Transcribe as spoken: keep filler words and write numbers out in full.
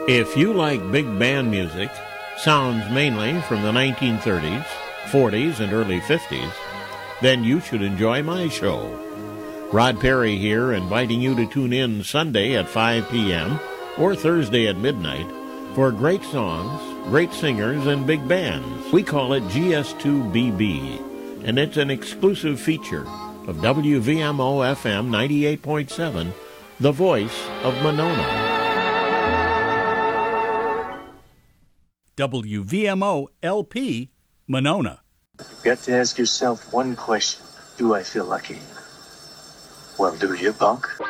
If you like big band music, sounds mainly from the nineteen thirties, forties, and early fifties, then you should enjoy my show. Rod Perry here, inviting you to tune in Sunday at five p.m. or Thursday at midnight for great songs, great singers, and big bands. We call it G S two B B, and it's an exclusive feature of W V M O F M ninety-eight point seven, the voice of Monona. W V M O L P, Monona. You've got to ask yourself one question. Do I feel lucky? Well, do you, punk?